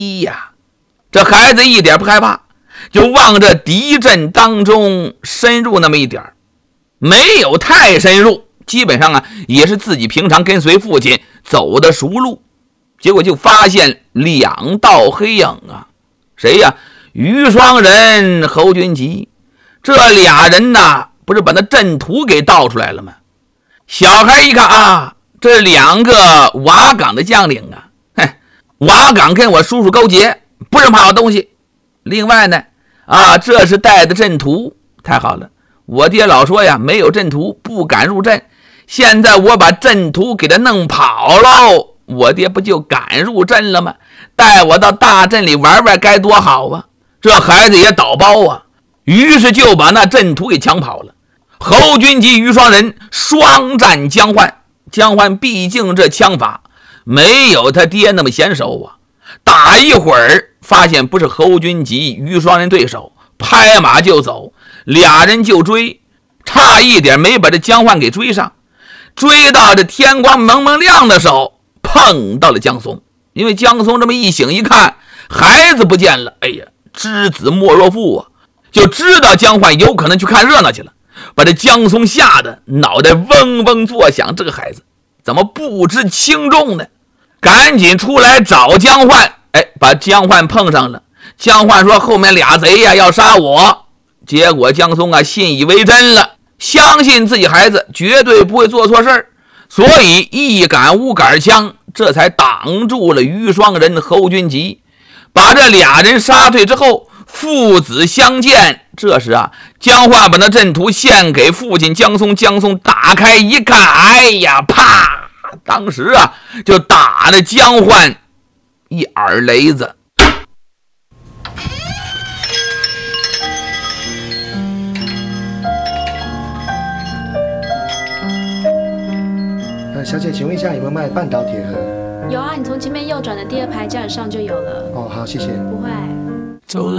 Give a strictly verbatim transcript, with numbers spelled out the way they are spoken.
呀，这孩子一点不害怕，就往这敌阵当中深入那么一点，没有太深入，基本上啊也是自己平常跟随父亲走的熟路。结果就发现两道黑影啊，谁呀？于双人、侯君集。这俩人呐，不是把那阵图给盗出来了吗？小孩一看啊，这两个瓦岗的将领啊，嘿，瓦岗跟我叔叔勾结，不是好东西。另外呢，啊，这是带的阵图，太好了。我爹老说呀，没有阵图不敢入阵，现在我把阵图给他弄跑喽，我爹不就敢入阵了吗？带我到大阵里玩玩该多好啊！这孩子也倒包啊，于是就把那阵图给抢跑了。侯君集、于双人双战江焕，江焕毕竟这枪法没有他爹那么娴熟啊，打一会儿发现不是侯君集、于双人对手，拍马就走，俩人就追，差一点没把这江焕给追上。追到这天光蒙蒙亮的时候，碰到了江松。因为江松这么一醒一看，孩子不见了，哎呀，知子莫若父啊，就知道江焕有可能去看热闹去了，把这江松吓得脑袋嗡嗡作响，这个孩子怎么不知轻重呢？赶紧出来找江焕，哎，把江焕碰上了。江焕说后面俩贼呀要杀我，结果江松啊信以为真了，相信自己孩子绝对不会做错事儿，所以一杆五杆枪，这才挡住了于双人、侯君集，把这俩人杀退之后，父子相见。这时啊，江焕把那阵图献给父亲江松，江松打开一看，哎呀，啪！当时啊，就打了江焕一耳雷子。 小姐，请问一下有没有卖半岛铁盒？ 有啊，你从前面右转的第二排架子上就有了。 哦，好，谢谢。 不会。 走了。